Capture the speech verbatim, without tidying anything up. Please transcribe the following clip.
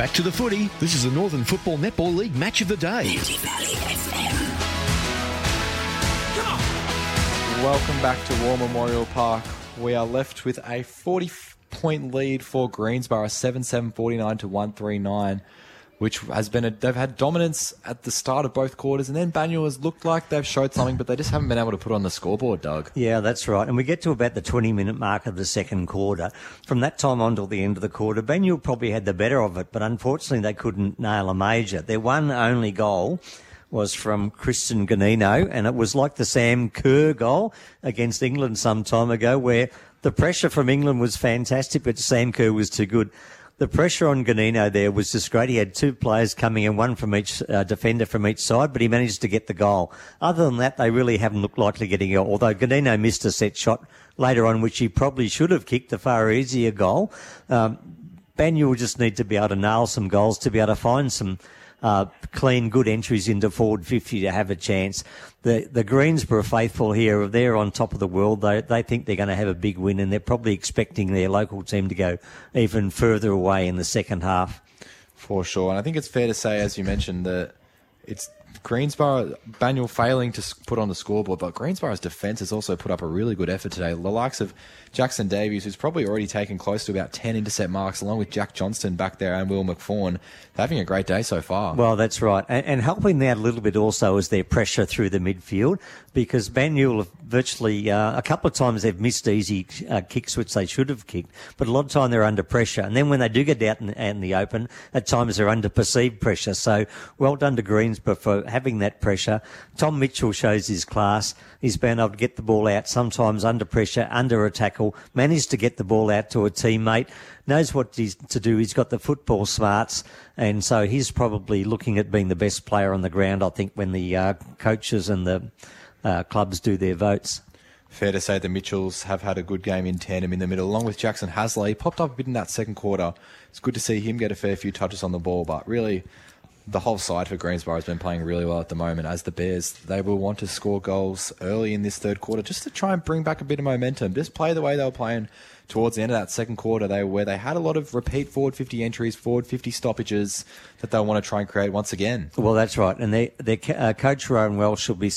Back to the footy. This is the Northern Football Netball League Match of the Day. Beauty Valley F M. Welcome back to War Memorial Park. We are left with a forty-point lead for Greensborough, seven seven forty-nine to one thirty-nine, which has been a, they've had dominance at the start of both quarters, and then Banyule has looked like they've showed something, but they just haven't been able to put on the scoreboard, Doug. Yeah, that's right. And we get to about the twenty-minute mark of the second quarter. From that time on till the end of the quarter, Banyule probably had the better of it, but unfortunately they couldn't nail a major. Their one only goal was from Christian Ganino, and it was like the Sam Kerr goal against England some time ago, where the pressure from England was fantastic, but Sam Kerr was too good. The pressure on Ganino there was just great. He had two players coming in, one from each uh, defender from each side, but he managed to get the goal. Other than that, they really haven't looked likely getting it, although Ganino missed a set shot later on, which he probably should have kicked, a far easier goal. Um, Banyule just need to be able to nail some goals, to be able to find some Uh, clean, good entries into forward fifty to have a chance. The the Greensborough faithful here, they're on top of the world. They they think they're going to have a big win, and they're probably expecting their local team to go even further away in the second half. For sure. And I think it's fair to say, as you mentioned, that it's Greensborough, Banyule failing to put on the scoreboard, but Greensborough's defence has also put up a really good effort today. The likes of Jackson Davies, who's probably already taken close to about ten intercept marks, along with Jack Johnston back there and Will McFawn. They're having a great day so far. Well, that's right. And, and helping them out a little bit also is their pressure through the midfield, because Banyule have virtually, uh, a couple of times they've missed easy uh, kicks, which they should have kicked, but a lot of time they're under pressure. And then when they do get out in, in the open, at times they're under perceived pressure. So well done to Greensborough for having that pressure. Tom Mitchell shows his class. He's been able to get the ball out, sometimes under pressure, under a tackle, managed to get the ball out to a teammate, knows what he's to do. He's got the football smarts, and so he's probably looking at being the best player on the ground, I think, when the uh, coaches and the uh, clubs do their votes. Fair to say the Mitchells have had a good game in tandem in the middle, along with Jackson Hasley. He popped up a bit in that second quarter. It's good to see him get a fair few touches on the ball, but really the whole side for Greensborough has been playing really well at the moment. As the Bears, they will want to score goals early in this third quarter just to try and bring back a bit of momentum. Just play the way they were playing towards the end of that second quarter, they where they had a lot of repeat forward fifty entries, forward fifty stoppages that they'll want to try and create once again. Well, that's right. And they, their uh, coach, Rowan Welsh, will be